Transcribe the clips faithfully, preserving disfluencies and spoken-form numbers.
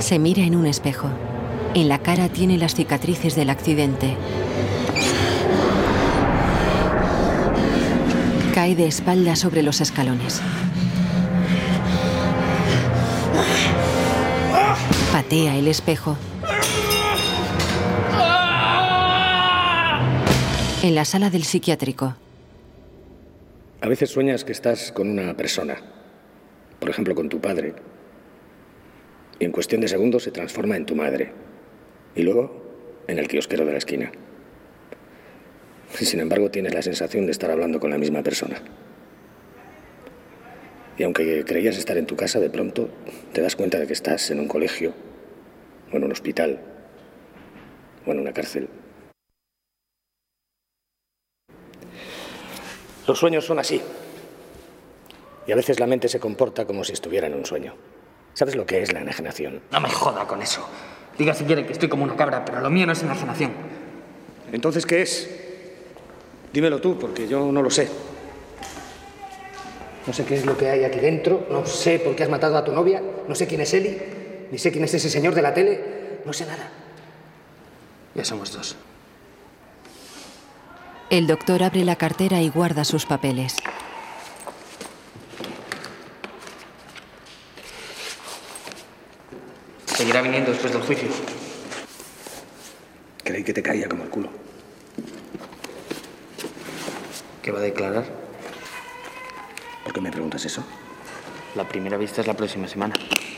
Se mira en un espejo. En la cara tiene las cicatrices del accidente. Cae de espalda sobre los escalones. Patea el espejo. En la sala del psiquiátrico. A veces sueñas que estás con una persona, por ejemplo con tu padre, y en cuestión de segundos se transforma en tu madre, y luego en el kiosquero de la esquina. Y sin embargo tienes la sensación de estar hablando con la misma persona. Y aunque creías estar en tu casa, de pronto te das cuenta de que estás en un colegio, o en un hospital, o en una cárcel. Los sueños son así. Y a veces la mente se comporta como si estuviera en un sueño. ¿Sabes lo que es la enajenación? No me joda con eso. Diga si quiere que estoy como una cabra, pero lo mío no es enajenación. ¿Entonces qué es? Dímelo tú, porque yo no lo sé. No sé qué es lo que hay aquí dentro, no sé por qué has matado a tu novia, no sé quién es Eli, ni sé quién es ese señor de la tele, no sé nada. Ya somos dos. El doctor abre la cartera y guarda sus papeles. Seguirá viniendo después del juicio. Creí que te caía como el culo. ¿Qué va a declarar? ¿Por qué me preguntas eso? La primera vista es la próxima semana.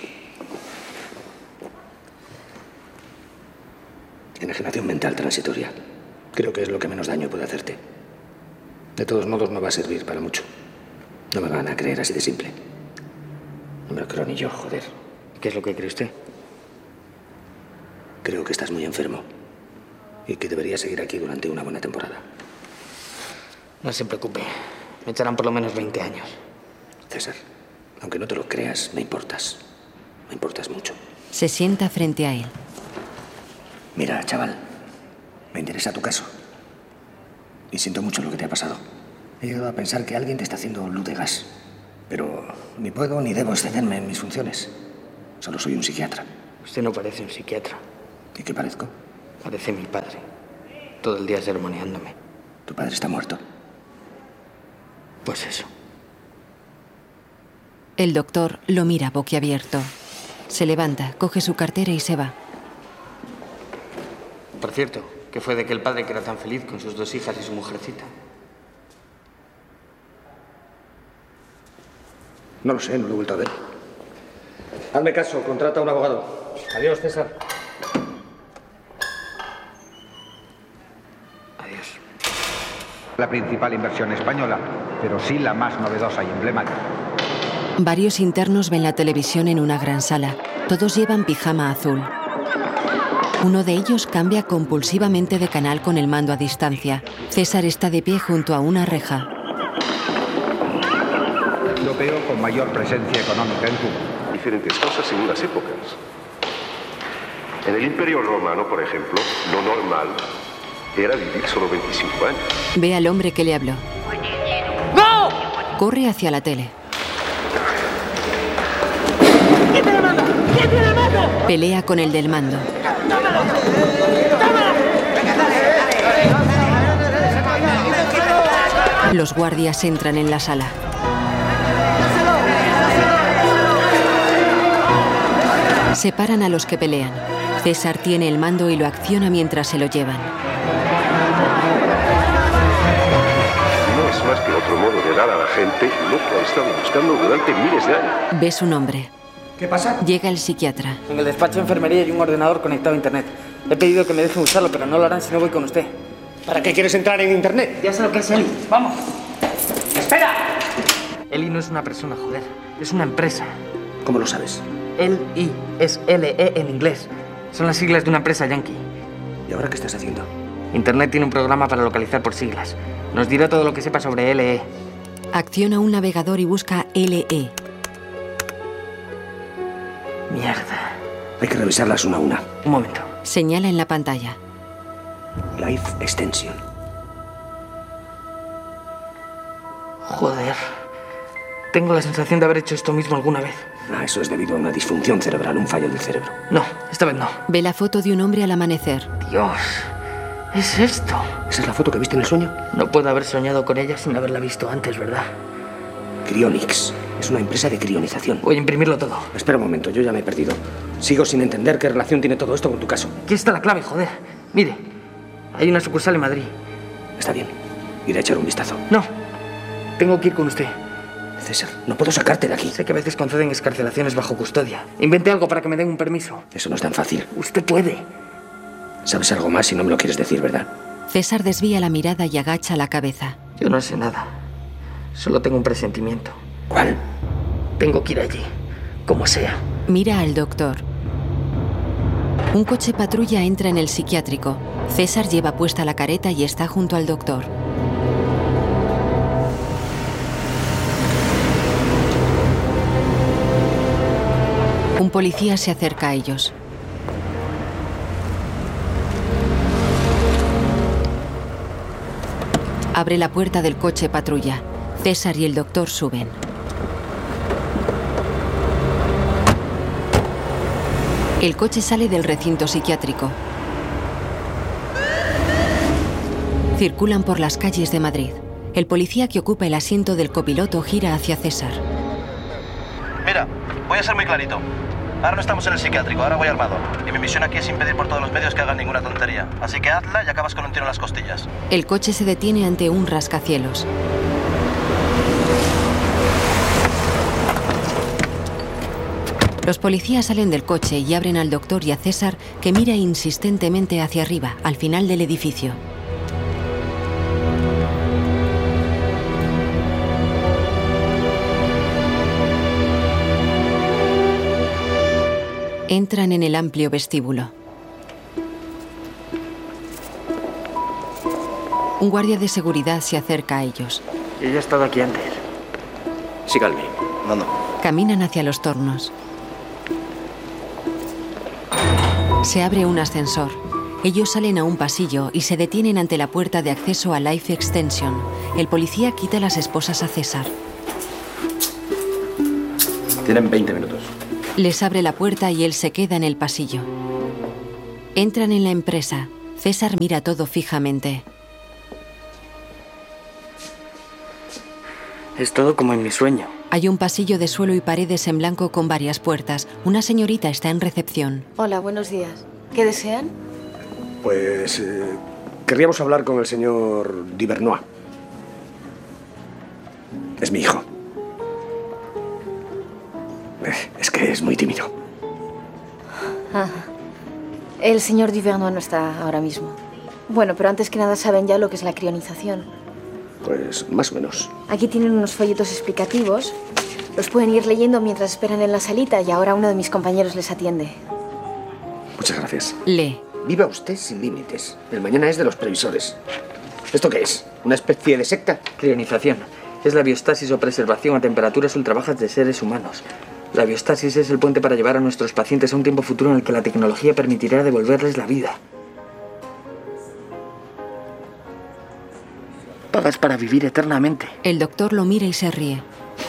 Enajenación mental transitoria. Creo que es lo que menos daño puede hacerte. De todos modos, no va a servir para mucho. No me van a creer así de simple. No me lo creo ni yo, joder. ¿Qué es lo que cree usted? Creo que estás muy enfermo y que deberías seguir aquí durante una buena temporada. No se preocupe. Me echarán por lo menos veinte años. César, aunque no te lo creas, me importas. Me importas mucho. Se sienta frente a él. Mira, chaval, me interesa tu caso. Y siento mucho lo que te ha pasado. He llegado a pensar que alguien te está haciendo luz de gas. Pero ni puedo ni debo excederme en mis funciones. Solo soy un psiquiatra. Usted no parece un psiquiatra. ¿Y qué parezco? Parece mi padre. Todo el día sermoneándome. ¿Tu padre está muerto? Pues eso. El doctor lo mira boquiabierto. Se levanta, coge su cartera y se va. Por cierto, ¿qué fue de aquel padre que era tan feliz con sus dos hijas y su mujercita? No lo sé, no lo he vuelto a ver. Hazme caso, contrata a un abogado. Adiós, César. Adiós. La principal inversión española, pero sí la más novedosa y emblemática. Varios internos ven la televisión en una gran sala. Todos llevan pijama azul. Uno de ellos cambia compulsivamente de canal con el mando a distancia. César está de pie junto a una reja. Europeo con mayor presencia económica en Cuba. Diferentes cosas en unas épocas. En el Imperio Romano, por ejemplo, lo normal era vivir solo veinticinco años. Ve al hombre que le habló. ¡No! Corre hacia la tele. ¿Quién tiene el mando? ¿Quién tiene el mando? Pelea con el del mando. ¡Tómalo! ¡Tómalo! Los guardias entran en la sala. Separan a los que pelean. César tiene el mando y lo acciona mientras se lo llevan. No es más que otro modo de dar a la gente lo que ha estado buscando durante miles de años. Ve su nombre. ¿Qué pasa? Llega el psiquiatra. En el despacho de enfermería hay un ordenador conectado a internet. He pedido que me dejen usarlo, pero no lo harán si no voy con usted. ¿Para qué quieres entrar en internet? Ya sé lo que es Eli. ¡Vamos! ¡Espera! Eli no es una persona, joder. Es una empresa. ¿Cómo lo sabes? L I es L E en inglés. Son las siglas de una empresa yankee. ¿Y ahora qué estás haciendo? Internet tiene un programa para localizar por siglas. Nos dirá todo lo que sepa sobre L E. Acciona un navegador y busca L E. Mierda. Hay que revisarlas una a una. Un momento. Señala en la pantalla. Life Extension. Joder. Tengo la sensación de haber hecho esto mismo alguna vez. Ah, eso es debido a una disfunción cerebral, un fallo del cerebro. No, esta vez no. Ve la foto de un hombre al amanecer. Dios, ¿es esto? ¿Esa es la foto que viste en el sueño? No puedo haber soñado con ella sin haberla visto antes, ¿verdad? Cryonics. Es una empresa de crionización. Voy a imprimirlo todo. Espera un momento, yo ya me he perdido. Sigo sin entender qué relación tiene todo esto con tu caso. Aquí está la clave, joder. Mire, hay una sucursal en Madrid. Está bien. Iré a echar un vistazo. No, tengo que ir con usted. César, no puedo sacarte de aquí. Sé que a veces conceden excarcelaciones bajo custodia. Invente algo para que me den un permiso. Eso no es tan fácil. Usted puede. ¿Sabes algo más si no me lo quieres decir, verdad? César desvía la mirada y agacha la cabeza. Yo no sé nada. Solo tengo un presentimiento. ¿Cuál? Tengo que ir allí, como sea. Mira al doctor. Un coche patrulla entra en el psiquiátrico. César lleva puesta la careta y está junto al doctor. Un policía se acerca a ellos. Abre la puerta del coche patrulla. César y el doctor suben. El coche sale del recinto psiquiátrico. Circulan por las calles de Madrid. El policía que ocupa el asiento del copiloto gira hacia César. Mira, voy a ser muy clarito. Ahora no estamos en el psiquiátrico, ahora voy armado. Y mi misión aquí es impedir por todos los medios que hagan ninguna tontería. Así que hazla y acabas con un tiro en las costillas. El coche se detiene ante un rascacielos. Los policías salen del coche y abren al doctor y a César, que mira insistentemente hacia arriba, al final del edificio. Entran en el amplio vestíbulo. Un guardia de seguridad se acerca a ellos. Yo ya he estado aquí antes. Síganme. Mando. Caminan hacia los tornos. Se abre un ascensor. Ellos salen a un pasillo y se detienen ante la puerta de acceso a Life Extension. El policía quita las esposas a César. Tienen veinte minutos. Les abre la puerta y él se queda en el pasillo. Entran en la empresa. César mira todo fijamente. Es todo como en mi sueño. Hay un pasillo de suelo y paredes en blanco con varias puertas. Una señorita está en recepción. Hola, buenos días. ¿Qué desean? Pues eh, querríamos hablar con el señor Duvernois. Es mi hijo. Es que es muy tímido. Ah, el señor Duvernois no está ahora mismo. Bueno, pero antes que nada saben ya lo que es la crionización. Pues más o menos. Aquí tienen unos folletos explicativos. Los pueden ir leyendo mientras esperan en la salita y ahora uno de mis compañeros les atiende. Muchas gracias. Lee. Viva usted sin límites. El mañana es de los previsores. ¿Esto qué es? ¿Una especie de secta? Crionización. Es la biostasis o preservación a temperaturas ultrabajas de seres humanos. La biostasis es el puente para llevar a nuestros pacientes a un tiempo futuro en el que la tecnología permitirá devolverles la vida. Pagas para vivir eternamente. El doctor lo mira y se ríe.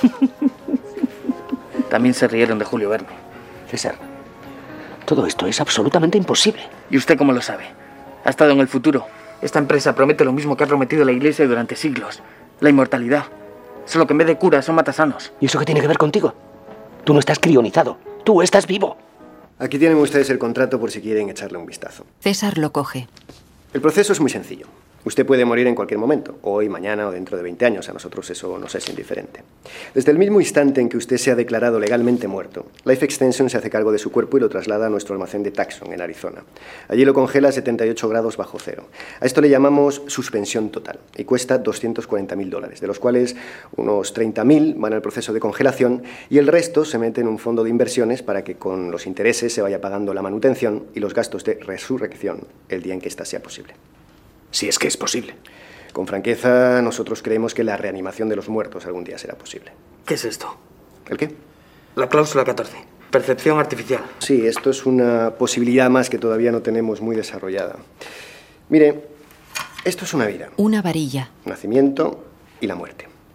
También se rieron de Julio Verne. César, todo esto es absolutamente imposible. ¿Y usted cómo lo sabe? Ha estado en el futuro. Esta empresa promete lo mismo que ha prometido la Iglesia durante siglos. La inmortalidad. Solo que en vez de curas son matasanos. ¿Y eso qué tiene que ver contigo? Tú no estás crionizado. Tú estás vivo. Aquí tienen ustedes el contrato por si quieren echarle un vistazo. César lo coge. El proceso es muy sencillo. Usted puede morir en cualquier momento, hoy, mañana o dentro de veinte años. A nosotros eso nos es indiferente. Desde el mismo instante en que usted se ha declarado legalmente muerto, Life Extension se hace cargo de su cuerpo y lo traslada a nuestro almacén de Tucson, en Arizona. Allí lo congela a setenta y ocho grados bajo cero. A esto le llamamos suspensión total y cuesta doscientos cuarenta mil dólares, de los cuales unos treinta mil van al proceso de congelación y el resto se mete en un fondo de inversiones para que con los intereses se vaya pagando la manutención y los gastos de resurrección el día en que ésta sea posible. Si es que es posible. Con franqueza, nosotros creemos que la reanimación de los muertos algún día será posible. ¿Qué es esto? ¿El qué? La cláusula catorce. Percepción artificial. Sí, esto es una posibilidad más que todavía no tenemos muy desarrollada. Mire, esto es una vida. Una varilla. Nacimiento y la muerte.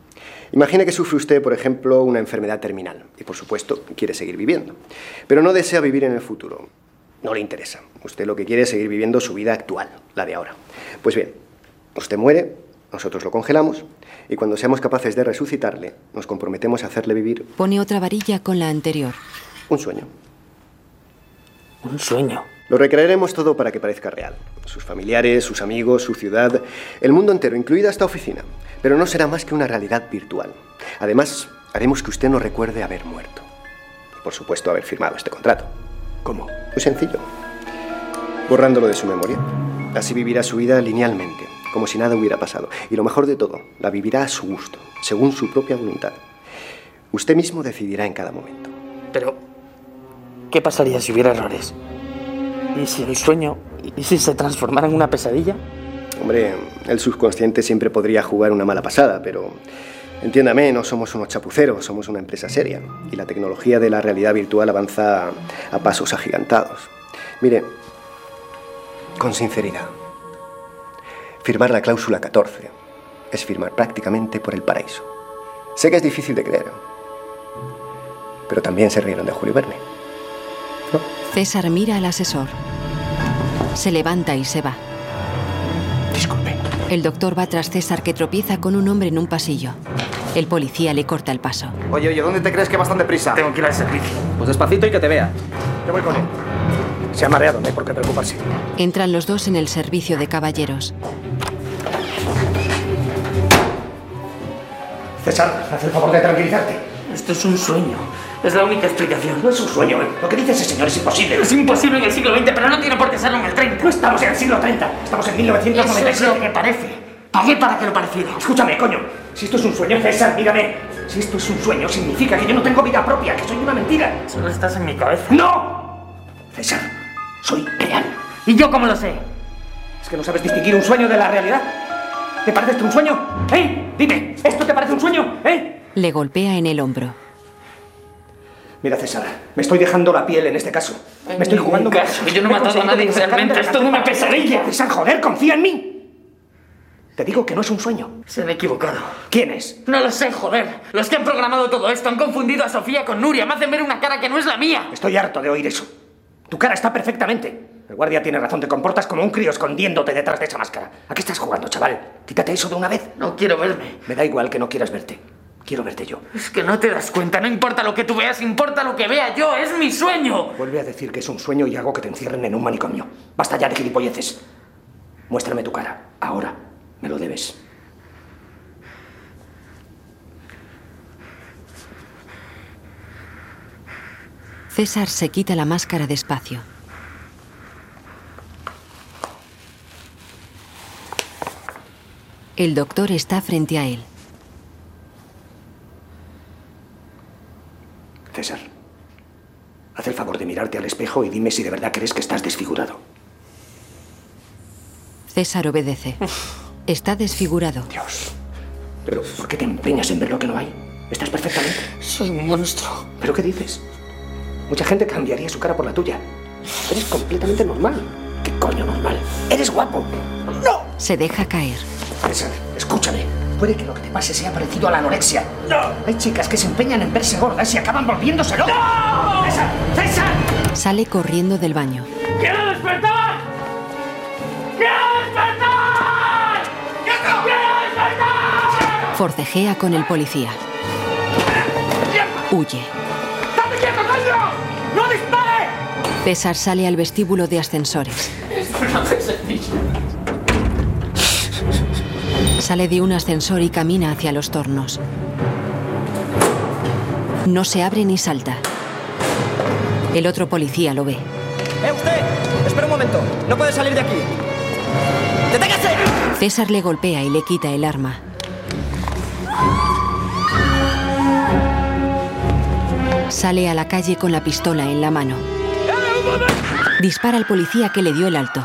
Imagine que sufre usted, por ejemplo, una enfermedad terminal y, por supuesto, quiere seguir viviendo. Pero no desea vivir en el futuro. No le interesa. Usted lo que quiere es seguir viviendo su vida actual, la de ahora. Pues bien, usted muere, nosotros lo congelamos y cuando seamos capaces de resucitarle, nos comprometemos a hacerle vivir... Pone otra varilla con la anterior. Un sueño. ¿Un sueño? Lo recrearemos todo para que parezca real. Sus familiares, sus amigos, su ciudad, el mundo entero, incluida esta oficina. Pero no será más que una realidad virtual. Además, haremos que usted no recuerde haber muerto. Y, por supuesto, haber firmado este contrato. ¿Cómo? Muy sencillo. Borrándolo de su memoria. Así vivirá su vida linealmente, como si nada hubiera pasado. Y lo mejor de todo, la vivirá a su gusto, según su propia voluntad. Usted mismo decidirá en cada momento. Pero, ¿qué pasaría si hubiera errores? ¿Y si el sueño, y si se transformara en una pesadilla? Hombre, el subconsciente siempre podría jugar una mala pasada, pero... Entiéndame, no somos unos chapuceros, somos una empresa seria. Y la tecnología de la realidad virtual avanza a pasos agigantados. Mire, con sinceridad, firmar la cláusula catorce es firmar prácticamente por el paraíso. Sé que es difícil de creer, pero también se rieron de Julio Verne, ¿no? César mira al asesor. Se levanta y se va. Disculpe. El doctor va tras César, que tropieza con un hombre en un pasillo. El policía le corta el paso. Oye, oye, ¿dónde te crees que vas tan deprisa? Tengo que ir al servicio. Pues despacito y que te vea. Yo voy con él. Se ha mareado, no hay por qué preocuparse. Entran los dos en el servicio de caballeros. César, haz el favor de tranquilizarte. Esto es un sueño. Es la única explicación. No es un sueño, ¿eh? Lo que dice ese señor es imposible. Es imposible en el siglo veinte, pero no tiene por qué serlo en el treinta. No estamos en el siglo treinta, estamos en mil novecientos noventa y siete. Eso es lo que parece. Pagué para que lo pareciera. Escúchame, coño. Si esto es un sueño, César, mírame. Si esto es un sueño, significa que yo no tengo vida propia, que soy una mentira. Solo estás en mi cabeza. ¡No! César, soy real. ¿Y yo cómo lo sé? ¿Es que no sabes distinguir un sueño de la realidad? ¿Te parece esto un sueño? ¿Eh? Dime, ¿esto te parece un sueño? ¿Eh? Le golpea en el hombro. Mira, César, me estoy dejando la piel en este caso. Me estoy jugando... caso. Yo no he matado a nadie realmente. Es toda una pesadilla. César, joder, confía en mí. Te digo que no es un sueño. Se han equivocado. ¿Quién es? No lo sé, joder. Los que han programado todo esto han confundido a Sofía con Nuria. Me hacen ver una cara que no es la mía. Estoy harto de oír eso. Tu cara está perfectamente. El guardia tiene razón. Te comportas como un crío escondiéndote detrás de esa máscara. ¿A qué estás jugando, chaval? Quítate eso de una vez. No quiero verme. Me da igual que no quieras verte. Quiero verte yo. Es que no te das cuenta. No importa lo que tú veas, importa lo que vea yo. Es mi sueño. Vuelve a decir que es un sueño y hago que te encierren en un manicomio. Basta ya de gilipolleces. Muéstrame tu cara. Ahora. Me lo debes. César se quita la máscara despacio. El doctor está frente a él. César, haz el favor de mirarte al espejo y dime si de verdad crees que estás desfigurado. César obedece. Está desfigurado. Dios. Pero, ¿por qué te empeñas en ver lo que no hay? Estás perfectamente. Soy un monstruo. ¿Pero qué dices? Mucha gente cambiaría su cara por la tuya. Eres completamente normal. ¿Qué coño normal? ¡Eres guapo! ¡No! Se deja caer. César, escúchame. Puede que lo que te pase sea parecido a la anorexia. ¡No! Hay chicas que se empeñan en verse gordas y acaban volviéndose locas. ¡No! ¡César! ¡César! Sale corriendo del baño. ¡Quiero despertar! ¡Quiero despertar! ¡Quiero despertar! Forcejea con el policía. Huye. ¡Date quieto, coño! ¡No dispare! César sale al vestíbulo de ascensores. Esto no hace sentido. Sale de un ascensor y camina hacia los tornos. No se abre ni salta. El otro policía lo ve. ¡Eh, usted! Espera un momento. No puede salir de aquí. ¡Deténgase! César le golpea y le quita el arma. Sale a la calle con la pistola en la mano. Dispara al policía que le dio el alto.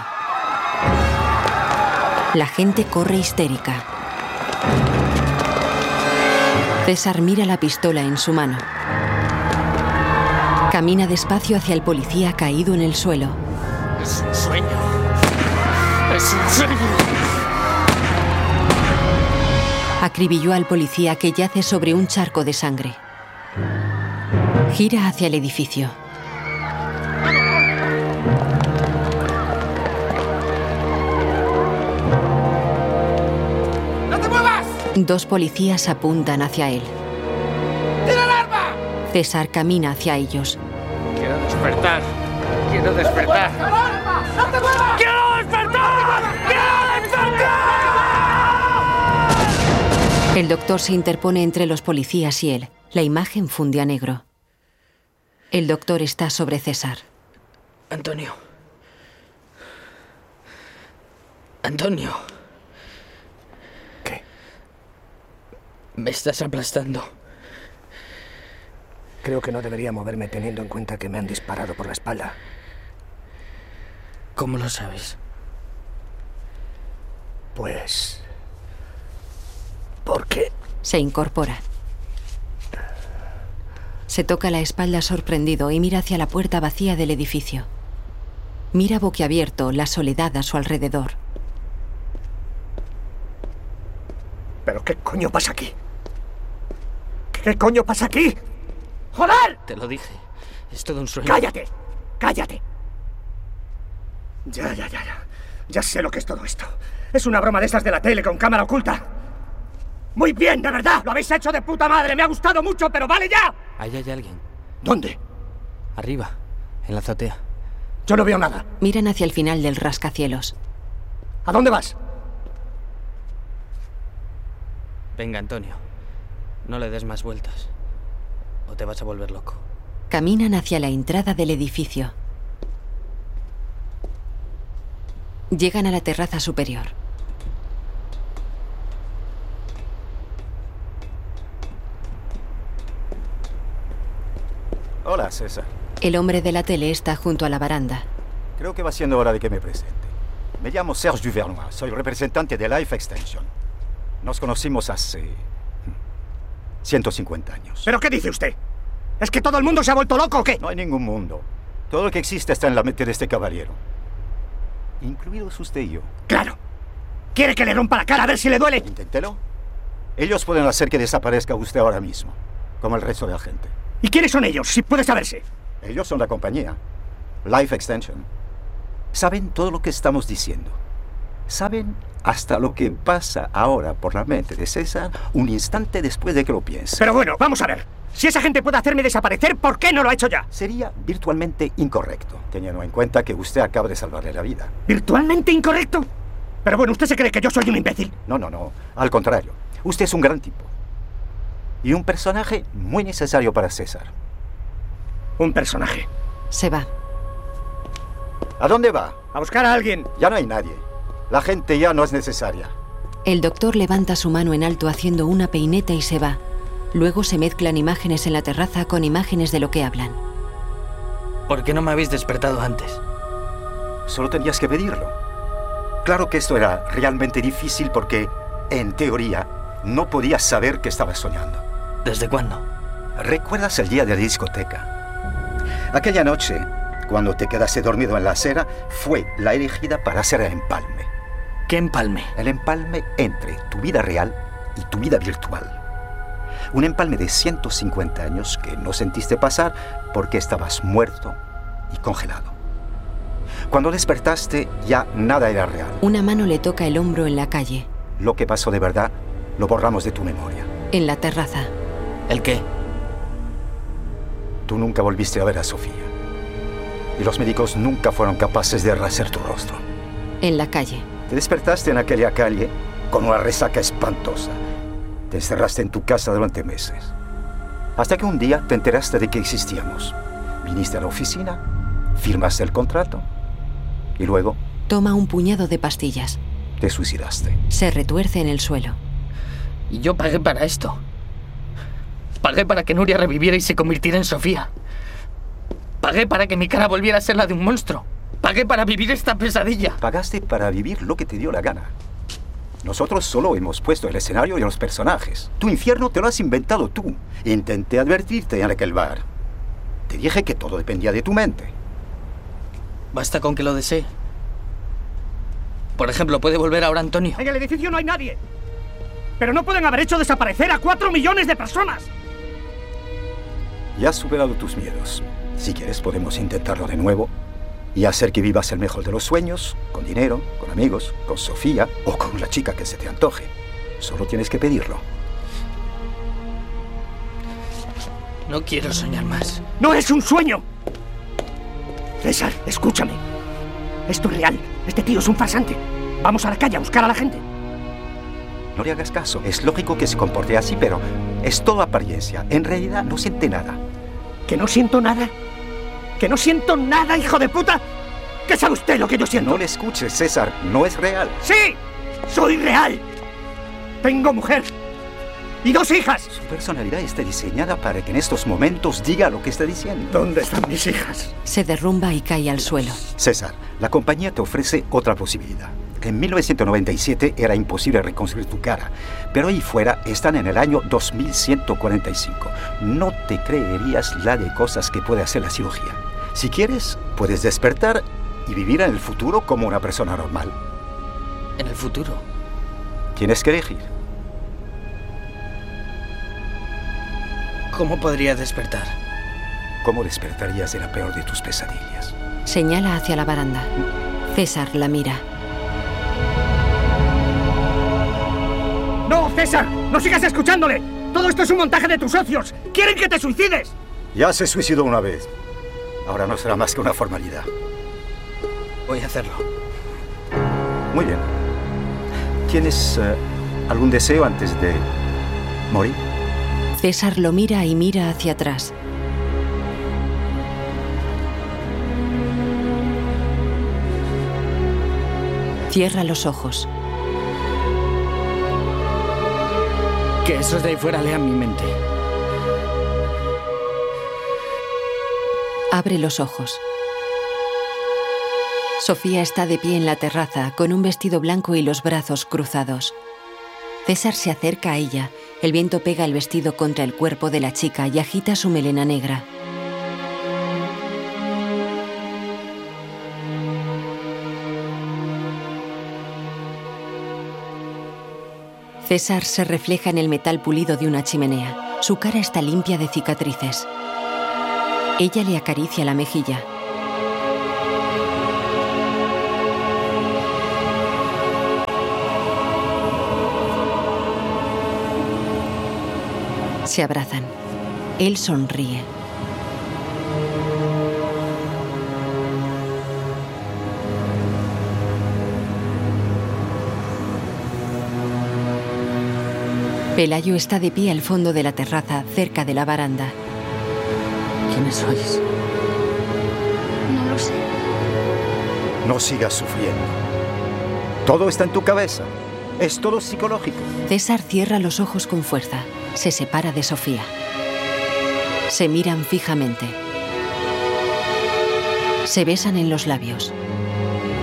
La gente corre histérica. César mira la pistola en su mano. Camina despacio hacia el policía caído en el suelo. Es un sueño. Es un sueño. Acribilló al policía que yace sobre un charco de sangre. Gira hacia el edificio. ¡No te muevas! Dos policías apuntan hacia él. ¡Tira el arma! César camina hacia ellos. Quiero despertar. Quiero despertar. ¡No te muevas! ¡Quiero despertar! ¡Quiero despertar! El doctor se interpone entre los policías y él. La imagen funde a negro. El doctor está sobre César. Antonio. Antonio. ¿Qué? Me estás aplastando. Creo que no debería moverme teniendo en cuenta que me han disparado por la espalda. ¿Cómo lo sabes? Pues... ¿por qué? Se incorpora. Se toca la espalda sorprendido y mira hacia la puerta vacía del edificio. Mira boquiabierto la soledad a su alrededor. ¿Pero qué coño pasa aquí? ¿Qué coño pasa aquí? ¡Joder! Te lo dije. Es todo un sueño. ¡Cállate! ¡Cállate! Ya, ya, ya, ya. Ya sé lo que es todo esto. Es una broma de esas de la tele con cámara oculta. Muy bien, de verdad. Lo habéis hecho de puta madre. Me ha gustado mucho, pero vale ya. Ahí hay alguien. ¿Dónde? Arriba, en la azotea. Yo no veo nada. Miran hacia el final del rascacielos. ¿A dónde vas? Venga, Antonio. No le des más vueltas. O te vas a volver loco. Caminan hacia la entrada del edificio. Llegan a la terraza superior. Hola, César. El hombre de la tele está junto a la baranda. Creo que va siendo hora de que me presente. Me llamo Serge Duvernois. Soy representante de Life Extension. Nos conocimos hace... ciento cincuenta años. ¿Pero qué dice usted? ¿Es que todo el mundo se ha vuelto loco o qué? No hay ningún mundo. Todo lo que existe está en la mente de este caballero. Incluidos usted y yo. ¡Claro! ¿Quiere que le rompa la cara a ver si le duele? Inténtelo. Ellos pueden hacer que desaparezca usted ahora mismo, como el resto de la gente. ¿Y quiénes son ellos, si puede saberse? Ellos son la compañía. Life Extension. Saben todo lo que estamos diciendo. Saben hasta lo que pasa ahora por la mente de César un instante después de que lo piense. Pero bueno, vamos a ver. Si esa gente puede hacerme desaparecer, ¿por qué no lo ha hecho ya? Sería virtualmente incorrecto, teniendo en cuenta que usted acaba de salvarle la vida. ¿Virtualmente incorrecto? Pero bueno, ¿usted se cree que yo soy un imbécil? No, no, no. Al contrario. Usted es un gran tipo. Y un personaje muy necesario para César. Un personaje. Se va. ¿A dónde va? A buscar a alguien. Ya no hay nadie. La gente ya no es necesaria. El doctor levanta su mano en alto haciendo una peineta y se va. Luego se mezclan imágenes en la terraza con imágenes de lo que hablan. ¿Por qué no me habéis despertado antes? Solo tenías que pedirlo. Claro que esto era realmente difícil porque, en teoría, no podías saber que estabas soñando. ¿Desde cuándo? ¿Recuerdas el día de la discoteca? Aquella noche, cuando te quedaste dormido en la acera, fue la elegida para hacer el empalme. ¿Qué empalme? El empalme entre tu vida real y tu vida virtual. Un empalme de ciento cincuenta años que no sentiste pasar porque estabas muerto y congelado. Cuando despertaste, ya nada era real. Una mano le toca el hombro en la calle. Lo que pasó de verdad, lo borramos de tu memoria. En la terraza. ¿El qué? Tú nunca volviste a ver a Sofía. Y los médicos nunca fueron capaces de rehacer tu rostro. En la calle. Te despertaste en aquella calle con una resaca espantosa. Te encerraste en tu casa durante meses. Hasta que un día te enteraste de que existíamos. Viniste a la oficina, firmaste el contrato y luego... Toma un puñado de pastillas. Te suicidaste. Se retuerce en el suelo. Y yo pagué para esto. Pagué para que Nuria reviviera y se convirtiera en Sofía. Pagué para que mi cara volviera a ser la de un monstruo. Pagué para vivir esta pesadilla. Pagaste para vivir lo que te dio la gana. Nosotros solo hemos puesto el escenario y los personajes. Tu infierno te lo has inventado tú. Intenté advertirte en aquel bar. Te dije que todo dependía de tu mente. Basta con que lo desee. Por ejemplo, ¿puede volver ahora Antonio? En el edificio no hay nadie. Pero no pueden haber hecho desaparecer a cuatro millones de personas. Ya has superado tus miedos. Si quieres, podemos intentarlo de nuevo y hacer que vivas el mejor de los sueños, con dinero, con amigos, con Sofía o con la chica que se te antoje. Solo tienes que pedirlo. No quiero soñar más. ¡No es un sueño! César, escúchame. Esto es real. Este tío es un farsante. Vamos a la calle a buscar a la gente. No le hagas caso. Es lógico que se comporte así, pero es todo apariencia. En realidad no siente nada. ¿Que no siento nada? ¿Que no siento nada, hijo de puta? ¿Qué sabe usted lo que yo siento? No le escuches, César. No es real. ¡Sí! ¡Soy real! Tengo mujer y dos hijas. Su personalidad está diseñada para que en estos momentos diga lo que está diciendo. ¿Dónde están mis hijas? Se derrumba y cae al suelo. César, la compañía te ofrece otra posibilidad. En mil novecientos noventa y siete era imposible reconstruir tu cara, pero ahí fuera están en el año dos mil ciento cuarenta y cinco. No te creerías la de cosas que puede hacer la cirugía. Si quieres, puedes despertar y vivir en el futuro como una persona normal. ¿En el futuro? Tienes que elegir. ¿Cómo podría despertar? ¿Cómo despertarías de la peor de tus pesadillas? Señala hacia la baranda. César la mira. ¡No, César! ¡No sigas escuchándole! ¡Todo esto es un montaje de tus socios! ¡Quieren que te suicides! Ya se suicidó una vez. Ahora no será más que una formalidad. Voy a hacerlo. Muy bien. ¿Tienes uh, algún deseo antes de morir? César lo mira y mira hacia atrás. Cierra los ojos. Que esos de ahí fuera lean mi mente. Abre los ojos. Sofía está de pie en la terraza, con un vestido blanco y los brazos cruzados. César se acerca a ella. El viento pega el vestido contra el cuerpo de la chica y agita su melena negra. César se refleja en el metal pulido de una chimenea. Su cara está limpia de cicatrices. Ella le acaricia la mejilla. Se abrazan. Él sonríe. Pelayo está de pie al fondo de la terraza, cerca de la baranda. ¿Quiénes sois? No lo sé. No sigas sufriendo. Todo está en tu cabeza. Es todo psicológico. César cierra los ojos con fuerza. Se separa de Sofía. Se miran fijamente. Se besan en los labios.